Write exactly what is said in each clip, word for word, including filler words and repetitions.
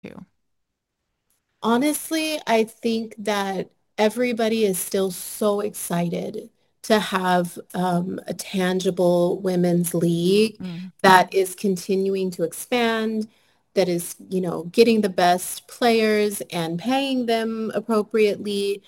too. Honestly, I think that everybody is still so excited to have um, a tangible women's league Mm. that is continuing to expand, that is, you know, getting the best players and paying them appropriately.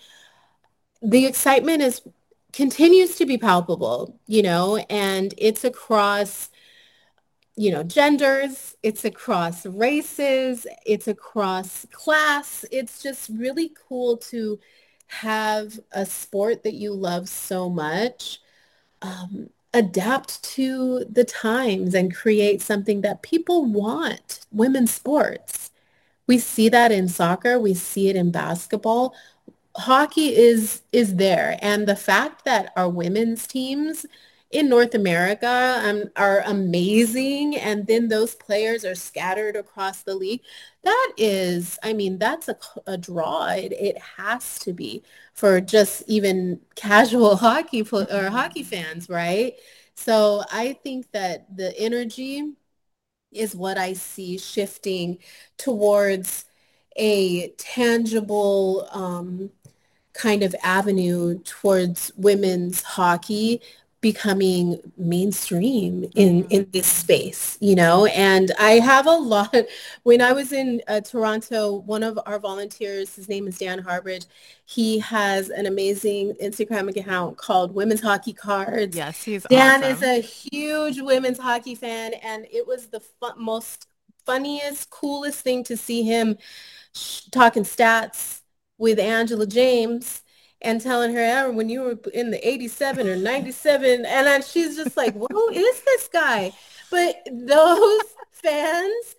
The excitement is continues to be palpable, you know, and it's across you know, genders, it's across races, it's across class. It's just really cool to have a sport that you love so much um, adapt to the times and create something that people want, women's sports. We see that in soccer, we see it in basketball. Hockey is is there, and the fact that our women's teams in North America um, are amazing, and then those players are scattered across the league. That is, I mean, that's a, a draw. It, it has to be for just even casual hockey pl- or hockey fans, right? So I think that the energy is what I see shifting towards a tangible um, kind of avenue towards women's hockey becoming mainstream in Hmm. in this space, you know. And I have a lot. When I was in uh, Toronto, one of our volunteers, his name is Dan Harbridge, he has an amazing Instagram account called Women's Hockey Cards. Yes, he's Dan is awesome. a huge women's hockey fan, and it was the fu- most funniest, coolest thing to see him sh- talking stats with Angela James and telling her, "Oh, when you were in the eighty-seven or ninety-seven," and then she's just like, well, who is this guy? But those fans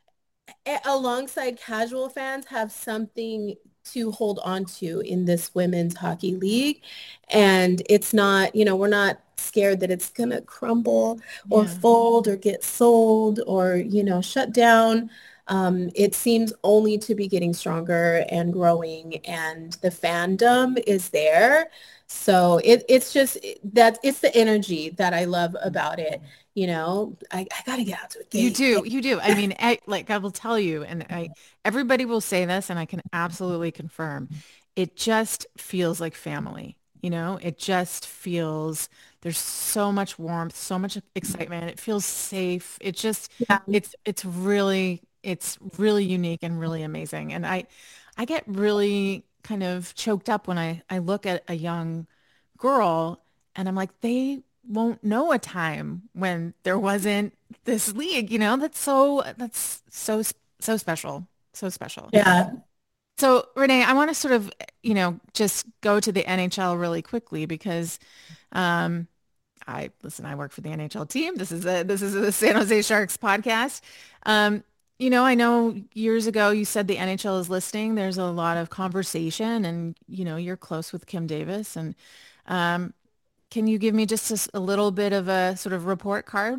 a- alongside casual fans have something to hold on to in this women's hockey league. And it's not, you know, we're not scared that it's going to crumble or Yeah. fold or get sold or, you know, shut down. Um, it seems only to be getting stronger and growing, and the fandom is there. So it, it's just that it's the energy that I love about it. You know, I, I got to get out to a You game. do, you do. I mean, I, like I will tell you, and I everybody will say this, and I can absolutely confirm, it just feels like family. You know, it just feels there's so much warmth, so much excitement. It feels safe. It just Yeah. it's it's really it's really unique and really amazing. And I I get really kind of choked up when I I look at a young girl and I'm like, they won't know a time when there wasn't this league, you know? That's so that's so so special. So special. Yeah. So Renee, I want to sort of, you know, just go to the N H L really quickly because um I listen, I work for the N H L team. This is a this is a San Jose Sharks podcast. Um, you know, I know years ago you said the N H L is listening. There's a lot of conversation and you know, you're close with Kim Davis and um can you give me just a, s- a little bit of a sort of report card?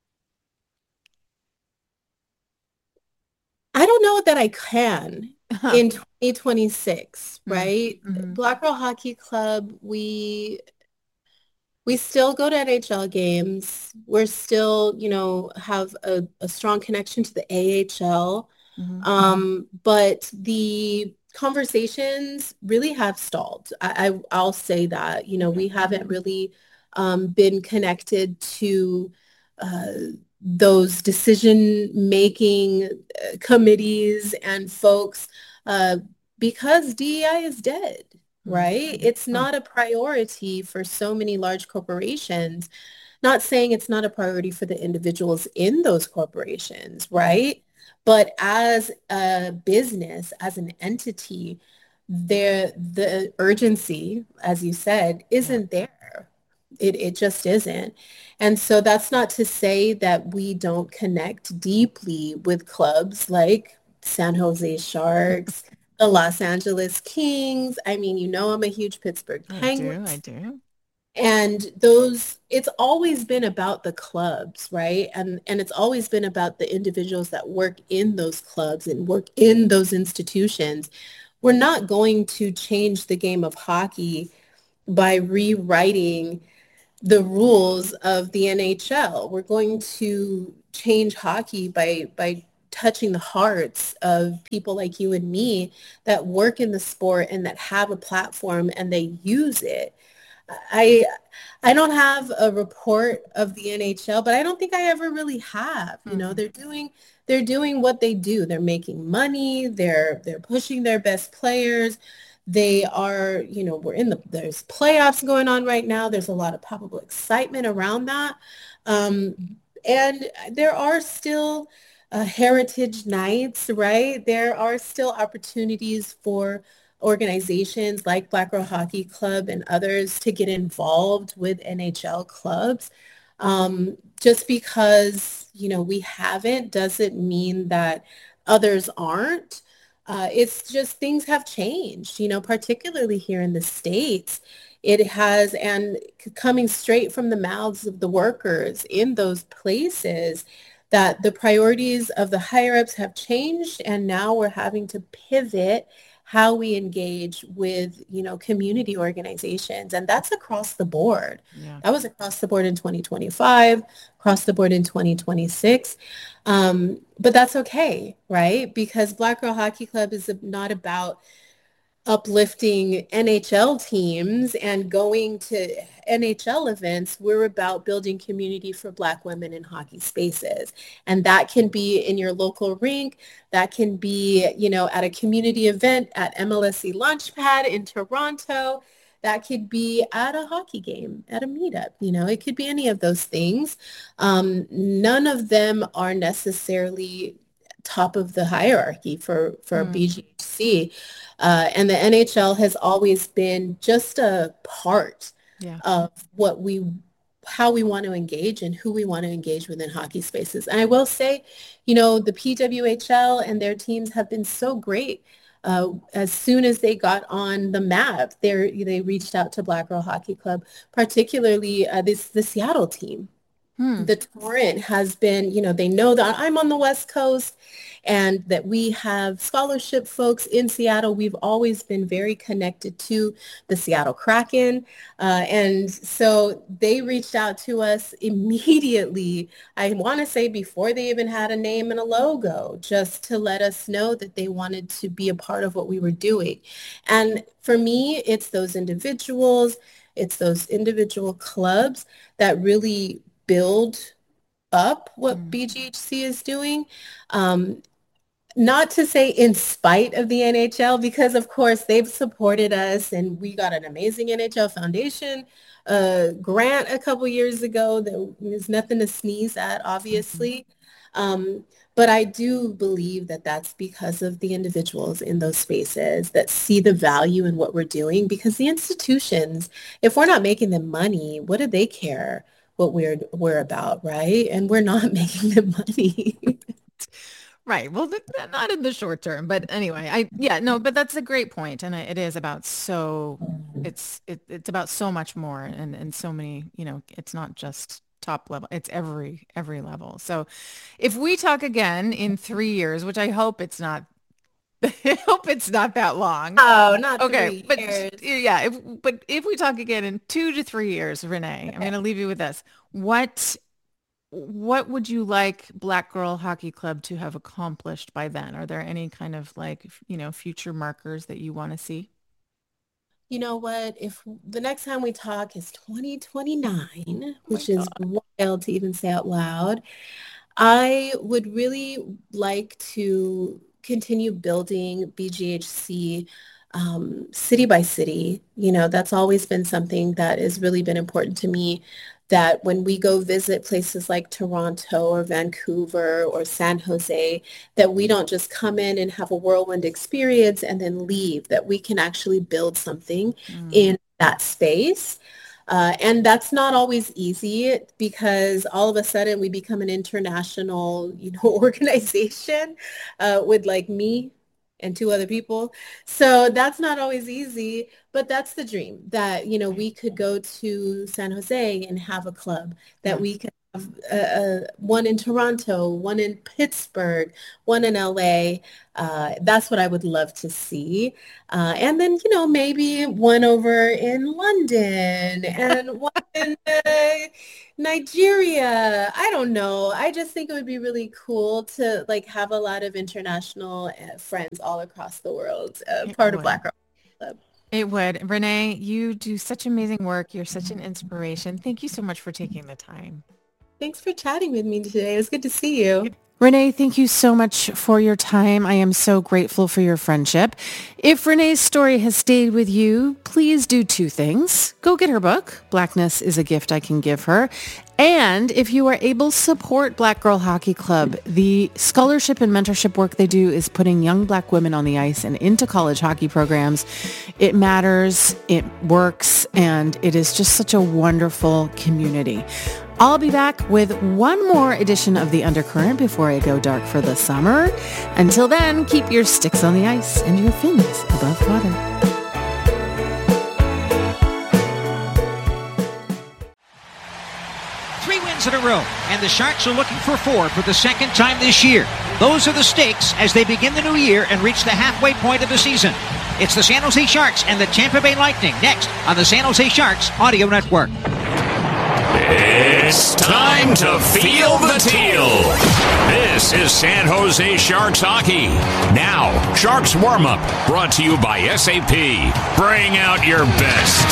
I don't know that I can in twenty twenty-six, Mm, right? mhm, Black Girl Hockey Club, we we still go to N H L games. We're still, you know, have a, a strong connection to the A H L. mhm, Um, but the conversations really have stalled. I, I I'll say that. You know, okay. we haven't really um, been connected to uh, those decision-making uh, committees and folks uh, because D E I is dead, Mm, right? It's huh, not a priority for so many large corporations. Not saying it's not a priority for the individuals in those corporations, right. right? But as a business, as an entity, there the urgency, as you said, Yeah. isn't there. It it just isn't. And so that's not to say that we don't connect deeply with clubs like San Jose Sharks, the Los Angeles Kings. I mean, you know, I'm a huge Pittsburgh I do. I Penguins do. and those, it's always been about the clubs, right? And and it's always been about the individuals that work in those clubs and work in those institutions. We're not going to change the game of hockey by rewriting the rules of the N H L. We're going to change hockey by by touching the hearts of people like you and me that work in the sport and that have a platform and they use it. I I don't have a report of the N H L, but I don't think I ever really have. You know, Mm-hmm. they're doing they're doing what they do. They're making money. They're they're pushing their best players. They are, you know, we're in the there's playoffs going on right now. There's a lot of palpable excitement around that. Um, and there are still uh, heritage nights, right? There are still opportunities for organizations like Black Girl Hockey Club and others to get involved with N H L clubs. Um, just because, you know, we haven't doesn't mean that others aren't. Uh, it's just things have changed, you know, particularly here in the States. It has, and coming straight from the mouths of the workers in those places, that the priorities of the higher ups have changed, and now we're having to pivot how we engage with, you know, community organizations. And that's across the board. Yeah. That was across the board in twenty twenty-five, across the board in twenty twenty-six. Um, but that's okay, right? Because Black Girl Hockey Club is not about uplifting N H L teams and going to N H L events. We're about building community for Black women in hockey spaces. And that can be in your local rink. That can be, you know, at a community event at M L S C Launchpad in Toronto. That could be at a hockey game, at a meetup. You know, it could be any of those things. Um, none of them are necessarily top of the hierarchy for, for Mm. B G H C. Uh, and the N H L has always been just a part Yeah. of what we, how we want to engage and who we want to engage within hockey spaces. And I will say, you know, the P W H L and their teams have been so great. Uh, as soon as they got on the map, they they reached out to Black Girl Hockey Club, particularly uh, this the Seattle team. Hmm. The Torrent has been, you know, they know that I'm on the West Coast and that we have scholarship folks in Seattle. We've always been very connected to the Seattle Kraken. Uh, and so they reached out to us immediately. I want to say before they even had a name and a logo, just to let us know that they wanted to be a part of what we were doing. And for me, it's those individuals, it's those individual clubs that really build up what Mm. B G H C is doing. Um, not to say in spite of the N H L, because of course they've supported us and we got an amazing N H L Foundation uh, grant a couple years ago. That there's nothing to sneeze at, Mhm. obviously. Um, but I do believe that that's because of the individuals in those spaces that see the value in what we're doing, because the institutions, if we're not making them money, what do they care what we're we're about, right? And we're not making them money. Right. Well, th- th- not in the short term, but anyway, I yeah, no, but that's a great point, and I, it is about so it's it, it's about so much more, and and so many, you know, it's not just top level, it's every every level. So, if we talk again in three years, which I hope it's not, I hope it's not that long. Oh, not Okay, three but years. yeah, if, but if we talk again in two to three years, Renee, I'm going Okay. to leave you with this. What what would you like Black Girl Hockey Club to have accomplished by then? Are there any kind of like, f- you know, future markers that you want to see? You know what? If the next time we talk is twenty twenty-nine, Oh my which is God. wild to even say out loud, I would really like to continue building B G H C um, city by city. You know, that's always been something that has really been important to me, that when we go visit places like Toronto or Vancouver or San Jose, that we don't just come in and have a whirlwind experience and then leave, that we can actually build something Mm, in that space. Uh, and that's not always easy, because all of a sudden we become an international, you know, organization uh, with like me and two other people. So that's not always easy, but that's the dream, that, you know, right. we could go to San Jose and have a club, that Yeah. we could uh, uh, one in Toronto, one in Pittsburgh, one in L A. Uh, that's what I would love to see. Uh, and then, you know, maybe one over in London and one in uh, Nigeria. I don't know. I just think it would be really cool to like have a lot of international uh, friends all across the world, uh, part of Black Girl Club. It would. Renee, you do such amazing work. You're such an inspiration. Thank you so much for taking the time. Thanks for chatting with me today. It was good to see you. Renee, thank you so much for your time. I am so grateful for your friendship. If Renee's story has stayed with you, please do two things. Go get her book, Blackness is a Gift I Can Give Her. And if you are able, support Black Girl Hockey Club. The scholarship and mentorship work they do is putting young Black women on the ice and into college hockey programs. It matters, it works, and it is just such a wonderful community. I'll be back with one more edition of The Undercurrent before I go dark for the summer. Until then, keep your sticks on the ice and your fins above water. Three wins in a row, and the Sharks are looking for four for the second time this year. Those are the stakes as they begin the new year and reach the halfway point of the season. It's the San Jose Sharks and the Tampa Bay Lightning next on the San Jose Sharks Audio Network. It's time to feel the teal. This is San Jose Sharks hockey. Now, Sharks warm-up, brought to you by S A P. Bring out your best.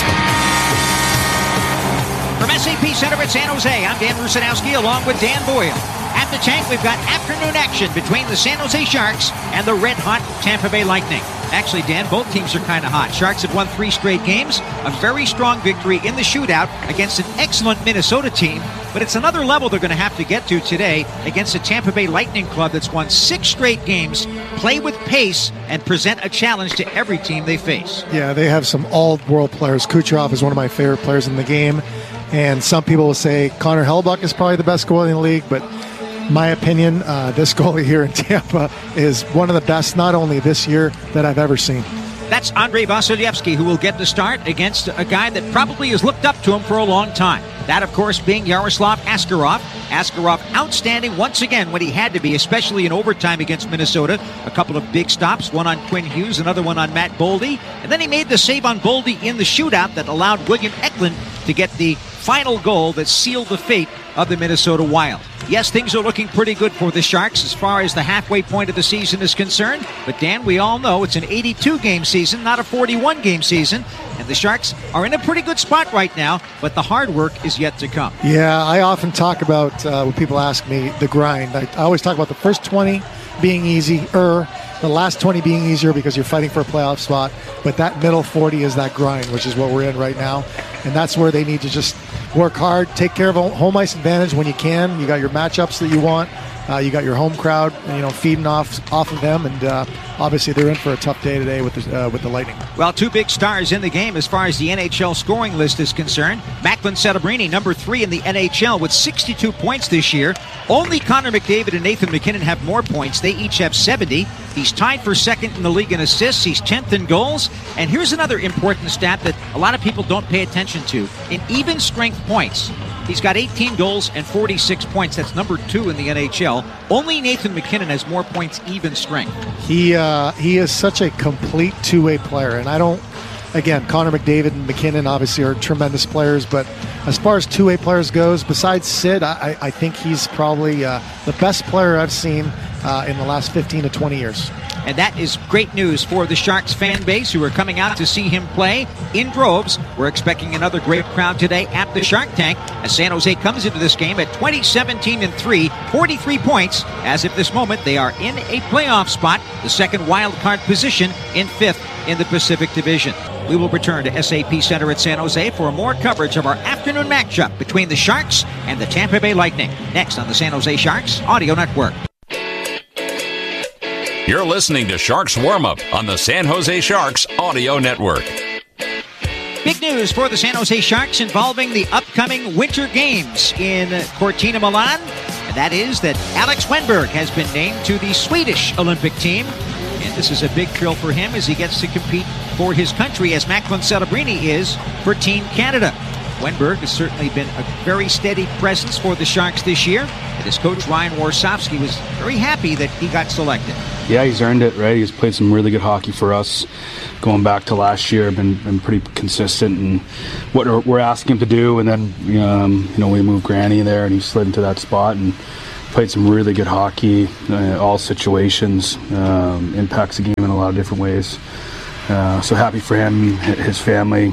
From S A P Center at San Jose, I'm Dan Rusanowski along with Dan Boyle. At the tank, we've got afternoon action between the San Jose Sharks and the red-hot Tampa Bay Lightning. Actually, Dan, both teams are kind of hot. Sharks have won three straight games, a very strong victory in the shootout against an excellent Minnesota team, but it's another level they're going to have to get to today against the Tampa Bay Lightning club that's won six straight games, play with pace, and present a challenge to every team they face. Yeah, they have some all-world players. Kucherov is one of my favorite players in the game, and some people will say Connor Hellebuyck is probably the best goalie in the league, but my opinion, uh, this goalie here in Tampa is one of the best, not only this year, that I've ever seen. That's Andrei Vasilevsky, who will get the start against a guy that probably has looked up to him for a long time. That, of course, being Yaroslav Askarov. Askarov outstanding once again when he had to be, especially in overtime against Minnesota. A couple of big stops, one on Quinn Hughes, another one on Matt Boldy. And then he made the save on Boldy in the shootout that allowed William Eklund to get the final goal that sealed the fate of the Minnesota Wild. Yes, things are looking pretty good for the Sharks as far as the halfway point of the season is concerned. But, Dan, we all know it's an eighty-two game season, not a forty-one game season. And the Sharks are in a pretty good spot right now, but the hard work is yet to come. Yeah, I often talk about, uh, when people ask me, the grind. I, I always talk about the first twenty being easier, the last twenty being easier because you're fighting for a playoff spot. But that middle forty is that grind, which is what we're in right now. And that's where they need to just work hard, take care of home ice advantage when you can. You got your matchups that you want. Uh, you got your home crowd, you know, feeding off off of them, and uh, obviously they're in for a tough day today with the, uh, with the Lightning. Well, two big stars in the game as far as the N H L scoring list is concerned. Macklin Celebrini, number three in the N H L with sixty-two points this year. Only Connor McDavid and Nathan MacKinnon have more points. They each have seventy. He's tied for second in the league in assists. He's tenth in goals. And here's another important stat that a lot of people don't pay attention to. In even strength points, he's got eighteen goals and forty-six points. That's number two in the N H L. Only Nathan MacKinnon has more points even strength. He uh, he is such a complete two-way player. And I don't, again, Connor McDavid and MacKinnon obviously are tremendous players. But as far as two-way players goes, besides Sid, I, I think he's probably uh, the best player I've seen uh, in the last fifteen to twenty years. And that is great news for the Sharks fan base who are coming out to see him play in droves. We're expecting another great crowd today at the Shark Tank as San Jose comes into this game at twenty, seventeen, and three, forty-three points. As of this moment, they are in a playoff spot, the second wild card position in fifth in the Pacific Division. We will return to S A P Center at San Jose for more coverage of our afternoon matchup between the Sharks and the Tampa Bay Lightning. Next on the San Jose Sharks Audio Network. You're listening to Sharks Warm-Up on the San Jose Sharks Audio Network. Big news for the San Jose Sharks involving the upcoming Winter Games in Cortina, Milan. And that is that Alex Wennberg has been named to the Swedish Olympic team. And this is a big thrill for him as he gets to compete for his country, as Macklin Celebrini is for Team Canada. Wenberg has certainly been a very steady presence for the Sharks this year, and his coach Ryan Warsofsky was very happy that he got selected. Yeah, he's earned it, right? He's played some really good hockey for us going back to last year. Been been pretty consistent in what we're asking him to do, and then um, you know we moved Granny there, and he slid into that spot and played some really good hockey, uh, all situations, um, impacts the game in a lot of different ways. Uh, so happy for him, his family.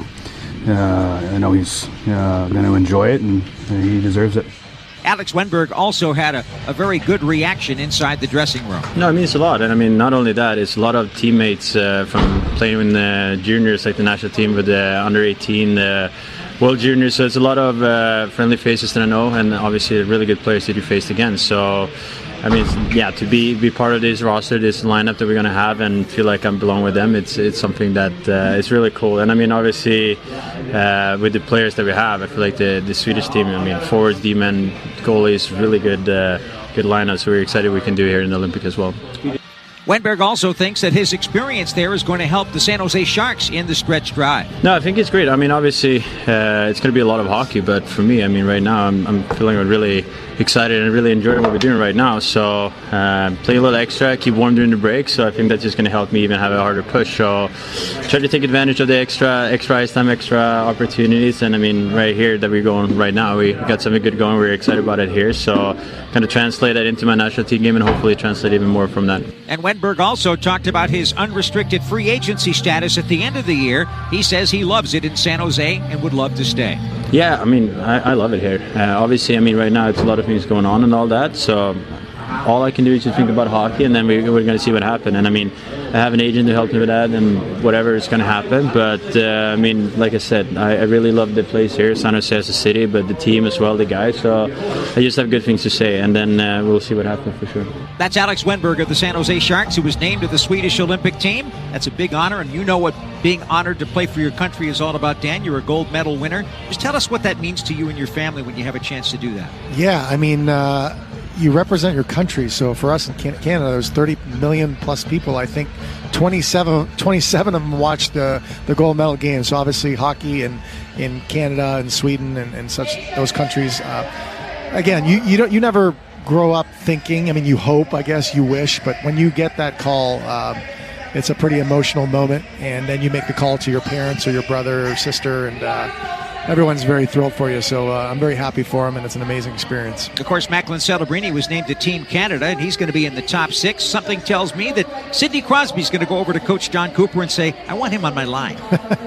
Uh, I know he's uh, going to enjoy it, and he deserves it. Alex Wenberg also had a, a very good reaction inside the dressing room. No, it means a lot. And I mean, not only that, it's a lot of teammates uh, from playing in the juniors, like the national team with the under eighteen, the World Juniors. So it's a lot of uh, friendly faces that I know, and obviously really good players that you faced against. So, I mean, yeah, to be be part of this roster, this lineup that we're going to have, and feel like I belong with them, it's it's something that uh, is really cool. And I mean, obviously, uh, with the players that we have, I feel like the, the Swedish team, I mean, forwards, D-men, goalies, really good uh, good lineup. So we're excited we can do here in the Olympic as well. Wenberg also thinks that his experience there is going to help the San Jose Sharks in the stretch drive. No, I think it's great. I mean, obviously, uh, it's going to be a lot of hockey, but for me, I mean, right now, I'm, I'm feeling really excited and really enjoying what we're doing right now. So, uh, playing a little extra, keep warm during the break. So, I think that's just going to help me even have a harder push. So, try to take advantage of the extra, extra ice time, extra opportunities. And I mean, right here that we're going right now, we got something good going. We're excited about it here. So, kind of translate that into my national team game and hopefully translate even more from that. And Wenberg also talked about his unrestricted free agency status at the end of the year. He says he loves it in San Jose and would love to stay. Yeah, I mean, I, I love it here. Uh, obviously, I mean, right now it's a lot of things going on and all that, so all I can do is just think about hockey, and then we, we're going to see what happens. And I mean, I have an agent to help me with that, and whatever is going to happen. But uh, I mean, like I said, I, I really love the place here, San Jose as a city, but the team as well, the guys. So I just have good things to say, and then uh, we'll see what happens for sure. That's Alex Wenberg of the San Jose Sharks, who was named to the Swedish Olympic team. That's a big honor, and you know what being honored to play for your country is all about, Dan. You're a gold medal winner. Just tell us what that means to you and your family when you have a chance to do that. Yeah, I mean, uh, you represent your country. So for us in Canada, there's thirty million plus people. I think twenty-seven, twenty-seven of them watch the, the gold medal game. So obviously hockey in, in Canada and Sweden and, and such, those countries. Uh, again, you, you don't, you never grow up thinking, I mean, you hope, I guess you wish, but when you get that call, um, it's a pretty emotional moment. And then you make the call to your parents or your brother or sister, and uh, everyone's very thrilled for you. So uh, I'm very happy for him, and it's an amazing experience. Of course, Macklin Celebrini was named to Team Canada, and he's going to be in the top six. Something tells me that Sidney Crosby's going to go over to Coach John Cooper and say, I want him on my line.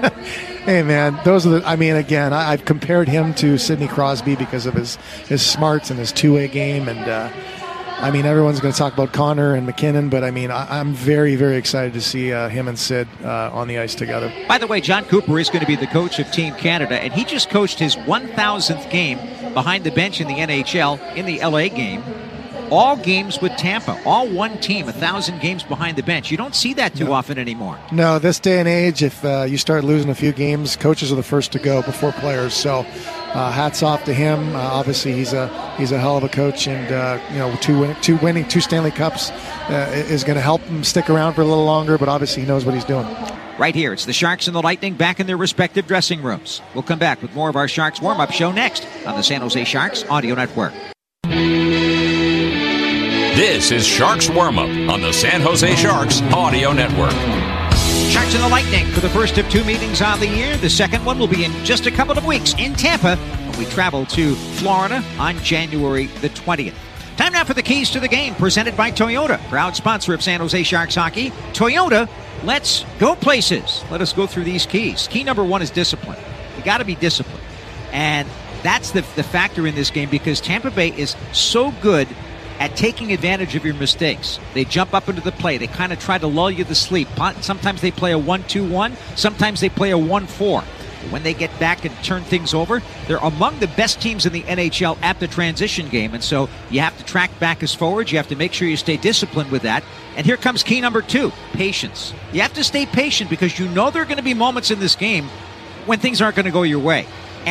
Hey, man, those are the, I mean, again, I, I've compared him to Sidney Crosby because of his, his smarts and his two-way game. And, uh, I mean, everyone's going to talk about Connor and McKinnon, but, I mean, I, I'm very, very excited to see uh, him and Sid uh, on the ice together. By the way, John Cooper is going to be the coach of Team Canada, and he just coached his one thousandth game behind the bench in the N H L in the L A game. All games with Tampa, all one team, a thousand games behind the bench. You don't see that too no. often anymore. No, this day and age, if uh, you start losing a few games, coaches are the first to go before players. So, uh, hats off to him. Uh, obviously, he's a he's a hell of a coach, and uh, you know, two win- two winning two Stanley Cups uh, is going to help him stick around for a little longer. But obviously, he knows what he's doing. Right here, it's the Sharks and the Lightning back in their respective dressing rooms. We'll come back with more of our Sharks warm-up show next on the San Jose Sharks Audio Network. This is Sharks Warm-Up on the San Jose Sharks Audio Network. Sharks and the Lightning for the first of two meetings on the year. The second one will be in just a couple of weeks in Tampa when we travel to Florida on January the twentieth. Time now for the keys to the game, presented by Toyota, proud sponsor of San Jose Sharks hockey. Toyota, let's go places. Let us go through these keys. Key number one is discipline. You got to be disciplined. And that's the, the factor in this game, because Tampa Bay is so good at taking advantage of your mistakes. They jump up into the play. They kind of try to lull you to sleep. Sometimes they play a one two one. Sometimes they play a one four. When they get back and turn things over, they're among the best teams in the N H L at the transition game. And so you have to track back as forwards. You have to make sure you stay disciplined with that. And here comes key number two, patience. You have to stay patient, because you know there are going to be moments in this game when things aren't going to go your way. And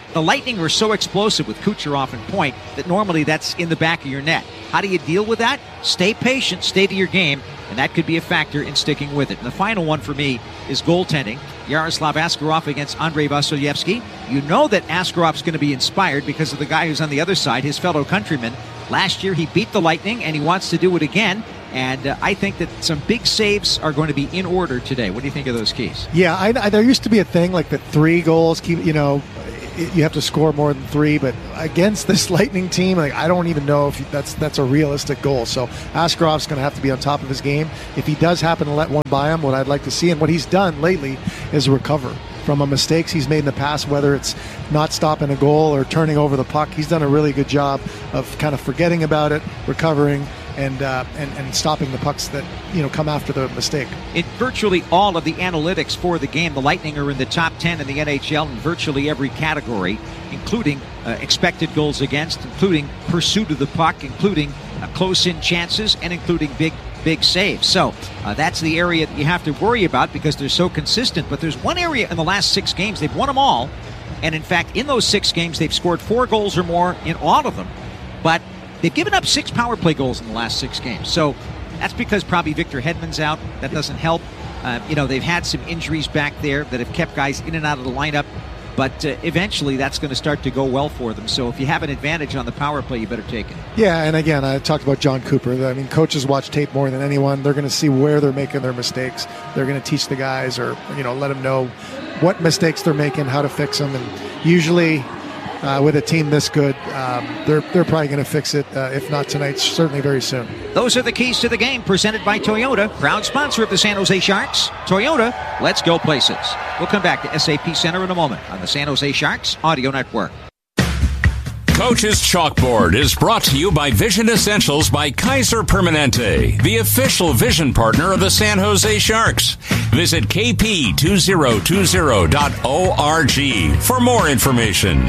The Lightning are so explosive with Kucherov and Point that normally that's in the back of your net. How do you deal with that? Stay patient, stay to your game, and that could be a factor in sticking with it. And the final one for me is goaltending. Yaroslav Askarov against Andrei Vasilevsky. You know that Askarov's going to be inspired because of the guy who's on the other side, his fellow countryman. Last year he beat the Lightning, and he wants to do it again. And uh, I think that some big saves are going to be in order today. What do you think of those keys? Yeah, I, I, there used to be a thing like the three goals, keep you know, you have to score more than three. But against this Lightning team, like I don't even know if that's that's a realistic goal. So Askarov's going to have to be on top of his game. If he does happen to let one by him, what I'd like to see and what he's done lately is recover from a mistakes he's made in the past, whether it's not stopping a goal or turning over the puck. He's done a really good job of kind of forgetting about it, recovering, and uh, and, and stopping the pucks that, you know, come after the mistake. In virtually all of the analytics for the game, the Lightning are in the top ten in the N H L in virtually every category, including uh, expected goals against, including pursuit of the puck, including uh, close-in chances, and including big big saves. So uh, that's the area that you have to worry about because they're so consistent. But there's one area in the last six games, they've won them all. And in fact, in those six games, they've scored four goals or more in all of them. But they've given up six power play goals in the last six games. So that's because probably Victor Hedman's out. That doesn't help. Uh, you know, they've had some injuries back there that have kept guys in and out of the lineup. But uh, eventually that's going to start to go well for them. So if you have an advantage on the power play, you better take it. Yeah, and again, I talked about John Cooper. I mean, coaches watch tape more than anyone. They're going to see where they're making their mistakes. They're going to teach the guys or, you know, let them know what mistakes they're making, how to fix them. And usually uh, with a team this good, um, they're, they're probably going to fix it, uh, if not tonight, certainly very soon. Those are the keys to the game presented by Toyota, proud sponsor of the San Jose Sharks. Toyota, let's go places. We'll come back to S A P Center in a moment on the San Jose Sharks Audio Network. Coach's Chalkboard is brought to you by Vision Essentials by Kaiser Permanente, the official vision partner of the San Jose Sharks. Visit k p two thousand twenty dot org for more information.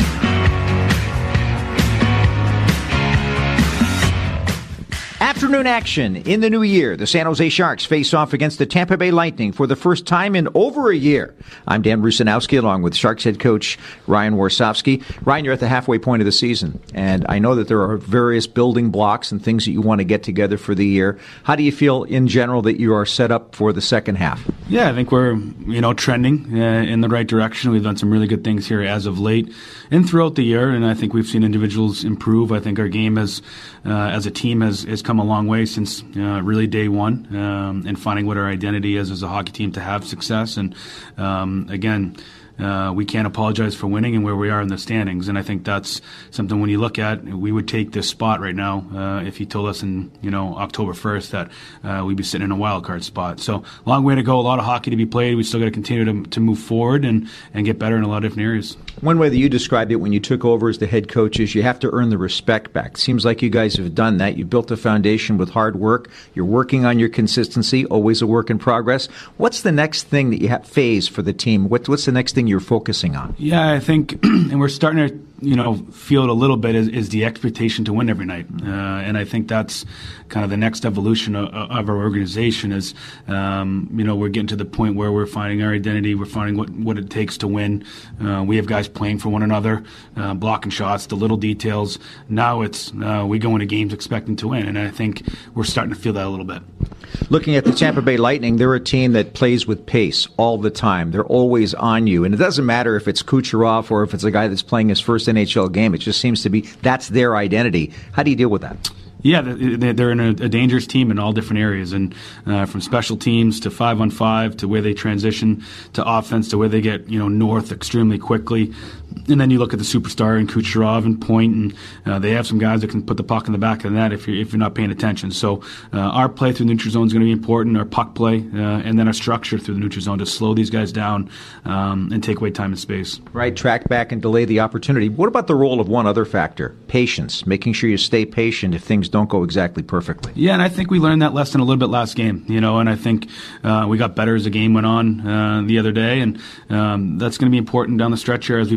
Afternoon action in the new year. The San Jose Sharks face off against the Tampa Bay Lightning for the first time in over a year. I'm Dan Rusanowski along with Sharks head coach Ryan Warsofsky. Ryan, you're at the halfway point of the season, and I know that there are various building blocks and things that you want to get together for the year. How do you feel in general that you are set up for the second half? Yeah, I think we're, you know, trending uh, in the right direction. We've done some really good things here as of late and throughout the year, and I think we've seen individuals improve. I think our game has, uh, as a team has, has come a long way since uh, really day one, um, and finding what our identity is as a hockey team to have success. And um, again, Uh, we can't apologize for winning and where we are in the standings. And I think that's something when you look at, we would take this spot right now uh, if he told us in, you know, October first that uh, we'd be sitting in a wild card spot. So long way to go, a lot of hockey to be played. We still got to continue to to move forward and, and get better in a lot of different areas. One way that you described it when you took over as the head coach is you have to earn the respect back. Seems like you guys have done that. You built a foundation with hard work. You're working on your consistency, always a work in progress. What's the next thing that you have phase for the team? What, what's the next thing you're focusing on? Yeah, I think, and we're starting to, you know, feel it a little bit is, is the expectation to win every night. Uh, and I think that's kind of the next evolution of, of our organization is, um, you know, we're getting to the point where we're finding our identity. We're finding what, what it takes to win. Uh, we have guys playing for one another, uh, blocking shots, the little details. Now it's, uh, we go into games expecting to win. And I think we're starting to feel that a little bit. Looking at the Tampa Bay Lightning, they're a team that plays with pace all the time. They're always on you. And it doesn't matter if it's Kucherov or if it's a guy that's playing his first N H L game. It just seems to be that's their identity. How do you deal with that? Yeah, they're in a dangerous team in all different areas, and uh, from special teams to five on five to where they transition to offense to where they get, you know, north extremely quickly. And then you look at the superstar in Kucherov and Point, and uh, they have some guys that can put the puck in the back of the net if you're, if you're not paying attention. So uh, our play through the neutral zone is going to be important, our puck play, uh, and then our structure through the neutral zone to slow these guys down um, and take away time and space. Right, track back and delay the opportunity. What about the role of one other factor, patience, making sure you stay patient if things don't go exactly perfectly? Yeah, and I think we learned that lesson a little bit last game, you know, and I think uh, we got better as the game went on uh, the other day, and um, that's going to be important down the stretch here as we play these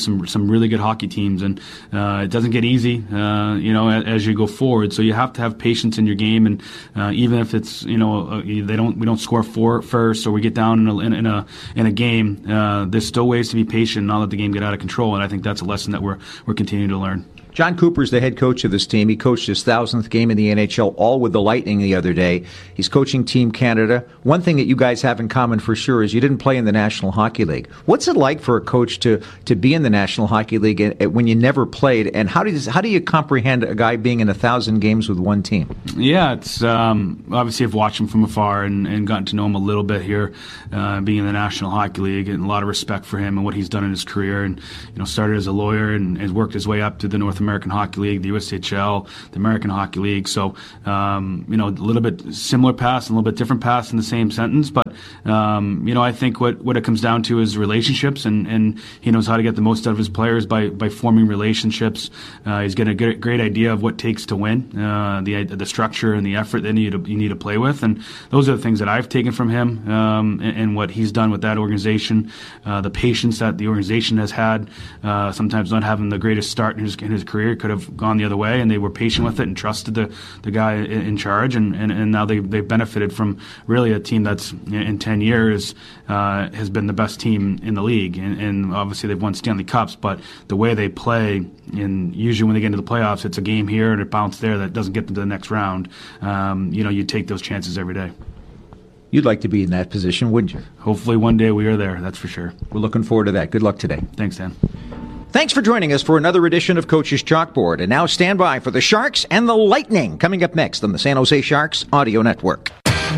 some some really good hockey teams, and uh, it doesn't get easy, uh, you know, as, as you go forward. So you have to have patience in your game, and uh, even if it's, you know, uh, they don't we don't score four first, or we get down in a in, in a in a game, uh, there's still ways to be patient, not let the game get out of control. And I think that's a lesson that we're we're continuing to learn. John Cooper's the head coach of this team. He coached his thousandth game in the N H L, all with the Lightning the other day. He's coaching Team Canada. One thing that you guys have in common for sure is you didn't play in the National Hockey League. What's it like for a coach to to be in the National Hockey League when you never played? And how does how do you comprehend a guy being in a thousand games with one team? Yeah, it's um, obviously I've watched him from afar and, and gotten to know him a little bit here, uh, being in the National Hockey League, and a lot of respect for him and what he's done in his career. And you know, started as a lawyer and has worked his way up to the North American Hockey League, the U S H L, the American Hockey League. So, um, you know, a little bit similar paths, and a little bit different paths in the same sentence. But, um, you know, I think what, what it comes down to is relationships, and, and he knows how to get the most out of his players by, by forming relationships. Uh, he's got a great, great idea of what it takes to win, uh, the the structure and the effort that you need, to, you need to play with. And those are the things that I've taken from him, um, and, and what he's done with that organization, uh, the patience that the organization has had, uh, sometimes not having the greatest start in his, in his career, could have gone the other way, and they were patient with it and trusted the, the guy in, in charge, and, and, and now they, they've benefited from really a team that's in ten years uh, has been the best team in the league, and, and obviously they've won Stanley Cups, but the way they play, and usually when they get into the playoffs, it's a game here and a bounce there that doesn't get them to the next round. Um, you know, you take those chances every day. You'd like to be in that position, wouldn't you? Hopefully one day we are there, that's for sure. We're looking forward to that. Good luck today. Thanks, Dan. Thanks for joining us for another edition of Coach's Chalkboard. And now stand by for the Sharks and the Lightning coming up next on the San Jose Sharks Audio Network.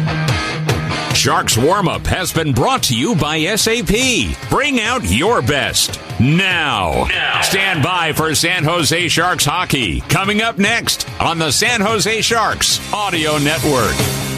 Sharks Warm-Up has been brought to you by S A P. Bring out your best now. now. Stand by for San Jose Sharks hockey coming up next on the San Jose Sharks Audio Network.